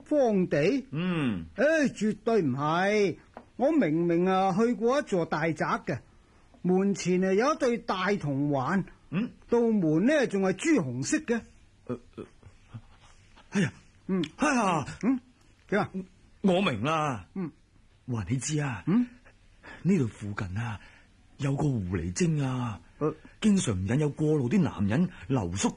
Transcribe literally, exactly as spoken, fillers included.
荒地？ 嗯， 誒，絕對唔係。我明明啊去過一座大宅嘅，門前啊有一對大銅環， 嗯， 道門呢仲係朱紅色嘅。 呃呃、哎呀， 嗯， 哎呀， 嗯，點啊？ 我明啦。 嗯， 話你知啊， 嗯， 呢度附近啊有個狐狸精啊， 呃、 經常引誘過路啲男人留宿